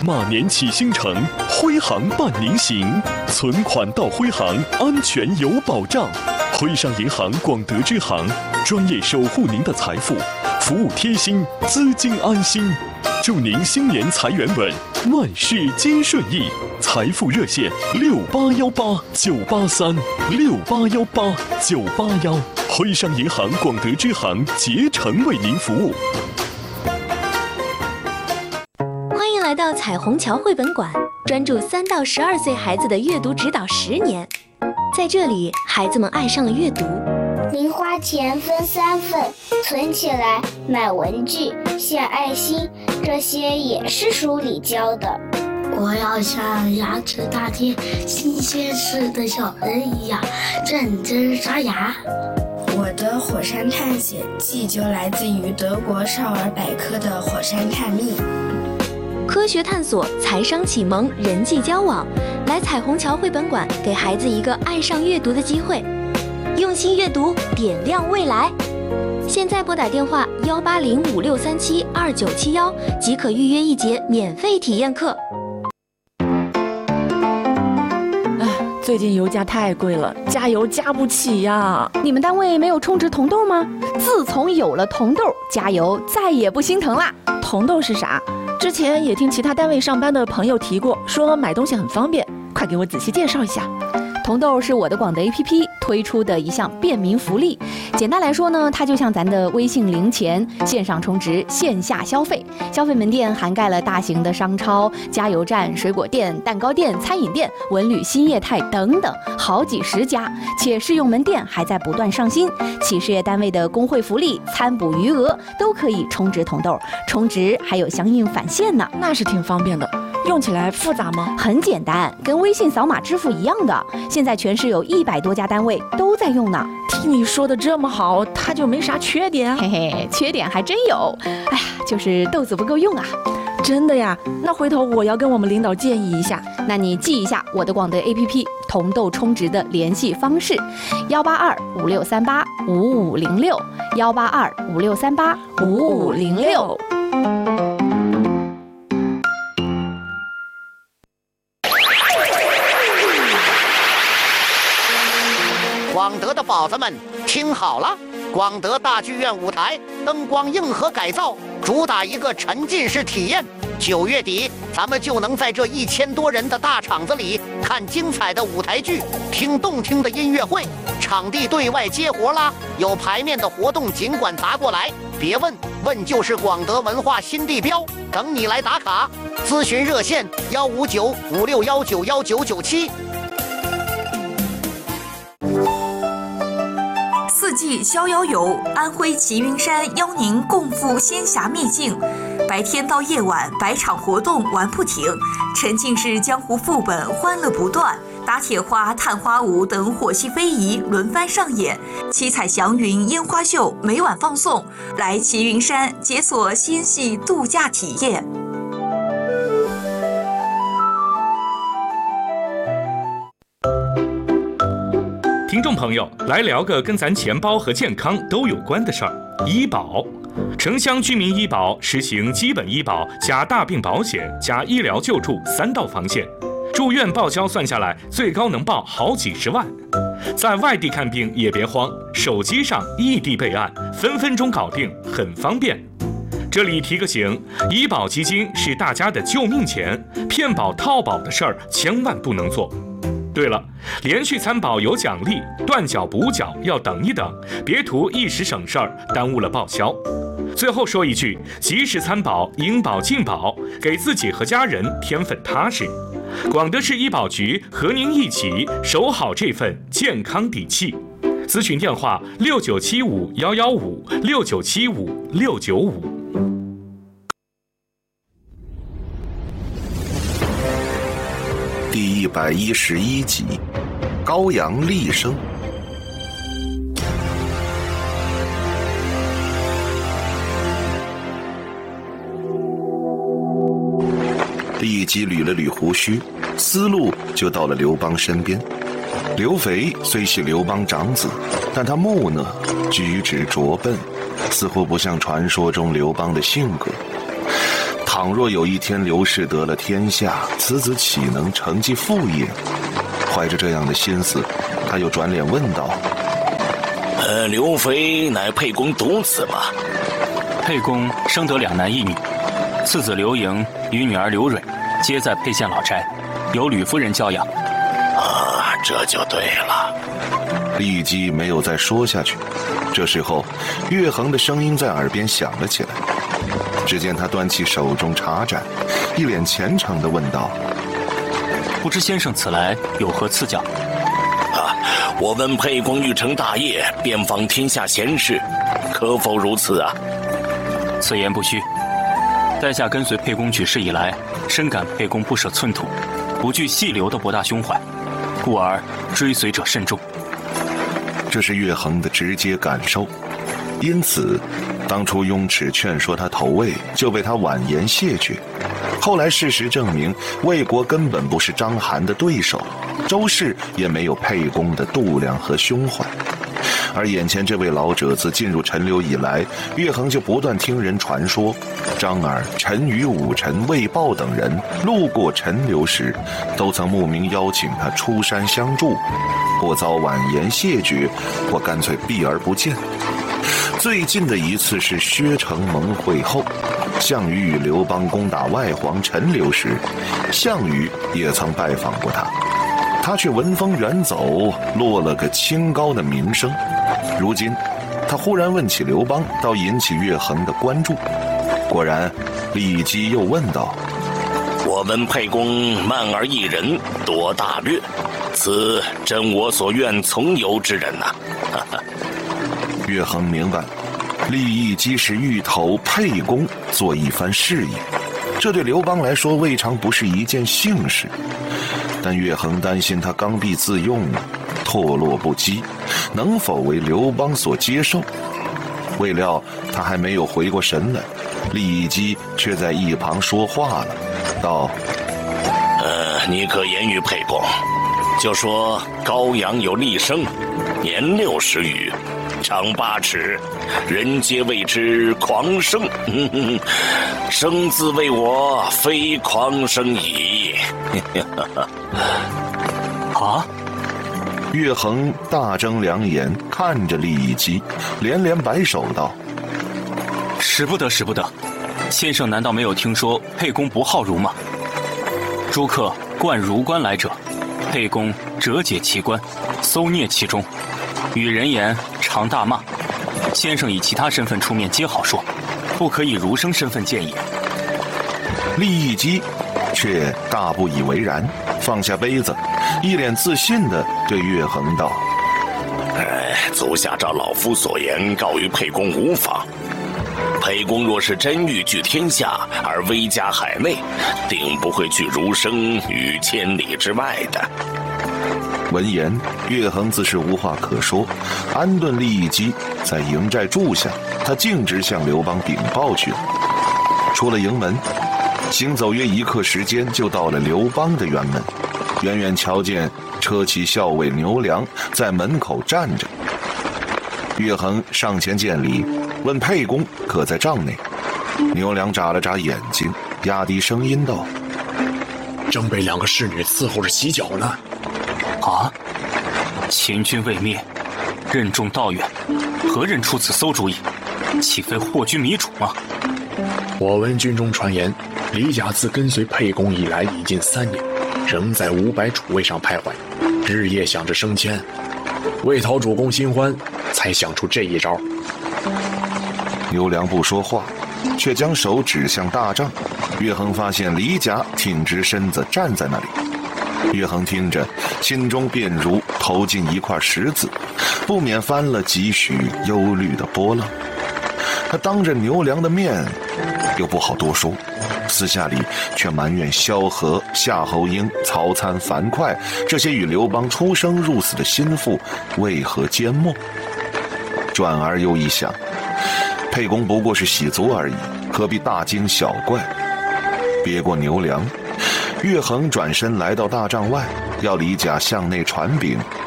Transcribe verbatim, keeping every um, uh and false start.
马年启星城，徽行伴您行，存款到徽行，安全有保障。徽商银行广德支行，专业守护您的财富，服务贴心，资金安心。祝您新年财源稳，万事皆顺意。财富热线六八幺八九八三六八幺八九八幺，徽商银行广德支行竭诚为您服务。 欢迎来到彩虹桥绘本馆，专注三到十二岁孩子的阅读指导十年。在这里，孩子们爱上了阅读。 零花钱分三份，存起来买文具、献爱心，这些也是书里教的。 我要像牙齿大贴新鲜事的小人一样认真刷牙。 我的火山探险记就来自于德国少儿百科的火山探秘。 科学探索、财商启蒙、人际交往，来彩虹桥绘本馆，给孩子一个爱上阅读的机会。用心阅读，点亮未来。现在拨打电话幺八零五六三七二九七幺，即可预约一节免费体验课。 最近油价太贵了，加油加不起呀！ 你们单位没有充值铜豆吗？自从有了铜豆，加油再也不心疼啦。 铜豆是啥？之前也听其他单位上班的朋友提过，说买东西很方便，快给我仔细介绍一下。 铜豆是我的广德 A P P 推出的一项便民福利。简单来说呢，它就像咱的微信零钱，线上充值，线下消费。消费门店涵盖了大型的商超、加油站、水果店、蛋糕店、餐饮店、文旅新业态等等，好几十家。且试用门店还在不断上新，企事业单位的工会福利、餐补余额都可以充值铜豆，充值还有相应返现呢。 那是挺方便的。用起来复杂吗？ 很简单，跟微信扫码支付一样的。现在全市有一百多家单位都在用呢。 听你说的这么好，它就没啥缺点？ 嘿嘿，缺点还真有。哎呀，就是豆子不够用啊。 真的呀？那回头我要跟我们领导建议一下。 那你记一下我的广德 A P P 铜豆充值的联系方式：幺八二五六三八五五零六，幺八二五六三八五五零六。 广德的宝子们听好了，广德大剧院舞台灯光硬核改造，主打一个沉浸式体验。九月底咱们就能在这一千多人的大场子里看精彩的舞台剧，听动听的音乐会，场地对外接活啦，有排面的活动尽管砸过来，别问问就是广德文化新地标，等你来打卡。咨询热线幺五九五六幺九幺九九七。 四季逍遥游，安徽齐云山邀您共赴仙侠秘境，白天到夜晚百场活动玩不停，沉浸式江湖副本欢乐不断，打铁花、探花舞等火系非遗轮番上演，七彩祥云烟花秀每晚放送，来齐云山解锁仙系度假体验。 听众朋友，来聊个跟咱钱包和健康都有关的事儿。医保，城乡居民医保实行基本医保加大病保险加医疗救助三道防线，住院报销算下来最高能报好几十万。在外地看病也别慌，手机上异地备案，分分钟搞定，很方便。这里提个醒，医保基金是大家的救命钱，骗保套保的事儿千万不能做。对了，连续参保有奖励，断缴补缴要等一等，别图一时省事儿，耽误了报销。最后说一句，及时参保，应保尽保，给自己和家人添份踏实。广德市医保局和您一起守好这份健康底气。咨询电话六九七五幺幺五六九七五六九五。 第一百一十一集，高阳厉声。立即捋了捋胡须，思路就到了刘邦身边。刘肥虽是刘邦长子，但他木讷，举止拙笨，似乎不像传说中刘邦的性格。倘倘若有一天刘氏得了天下，此子岂能承继父业？怀着这样的心思，他又转脸问道： 呃，刘肥乃沛公独子吗？ 沛公生得两男一女，次子刘盈与女儿刘蕊皆在沛县老宅，由吕夫人教养。 啊，这就对了。 李基没有再说下去。这时候，岳衡的声音在耳边响了起来。只见他端起手中茶盏，一脸虔诚地问道： 不知先生此来有何赐教？ 啊，我闻沛公欲成大业，遍访天下贤士，可否如此啊？ 此言不虚。在下跟随沛公举事以来，深感沛公不舍寸土，不惧细流的博大胸怀，故而追随者甚众。 这是岳衡的直接感受，因此当初雍齿劝说他投魏，就被他婉言谢绝。后来事实证明，魏国根本不是章邯的对手，周氏也没有沛公的度量和胸怀。而眼前这位老者自进入陈留以来，岳衡就不断听人传说，张耳、陈馀、武臣、魏豹等人路过陈留时，都曾慕名邀请他出山相助，或遭婉言谢绝，或干脆避而不见。最近的一次是薛城盟会后，项羽与刘邦攻打外黄陈留时，项羽也曾拜访过他，他却闻风远走，落了个清高的名声。如今他忽然问起刘邦，倒引起岳衡的关注。果然，李基又问道： 我闻沛公慢而益人，多大略，此真我所愿从游之人呐、啊。 岳衡明白，李义基是欲投沛公做一番事业，这对刘邦来说未尝不是一件幸事。但岳衡担心他刚愎自用，唾落不羁，能否为刘邦所接受？未料他还没有回过神来，李义基却在一旁说话了，道： 呃，你可言语沛公，就说高阳有厉声，年六十余，长八尺，人皆谓之狂生。生自谓我非狂生矣。 啊！ 岳衡大睁两眼看着李义基，连连摆手道： 使不得，使不得！先生难道没有听说沛公不好儒吗？诸客冠儒官来者，沛公折解其冠，搜蹑其中，与人言常大骂。先生以其他身份出面皆好说，不可以儒生身份见也。 李义基却大不以为然，放下杯子，一脸自信地对岳衡道： 哎，足下照老夫所言，告于沛公无妨。沛公若是真欲据天下而威加海内，定不会拒儒生于千里之外的。 闻言，岳衡自是无话可说，安顿李义基，在营寨住下，他径直向刘邦禀报去了。出了营门，行走约一刻时间，就到了刘邦的辕门。远远瞧见车骑校尉牛良在门口站着。岳衡上前见礼，问沛公可在帐内。牛良眨了眨眼睛，压低声音道： 正被两个侍女伺候着洗脚呢。 啊！秦军未灭，任重道远，何人出此馊主意？岂非祸君迷主吗？ 我闻军中传言，李甲自跟随沛公以来已近三年，仍在五百主位上徘徊，日夜想着升迁，为讨主公新欢，才想出这一招。 牛良不说话，却将手指向大帐。岳衡发现李甲挺直身子站在那里。岳衡听着，心中便如投进一块石子，不免翻了几许忧虑的波浪。他当着牛良的面又不好多说，私下里却埋怨萧何、夏侯婴、曹参、樊哙这些与刘邦出生入死的心腹为何缄默。转而又一想，沛公不过是喜足而已，何必大惊小怪？别过牛良，岳衡转身来到大帐外，要李甲向内传禀，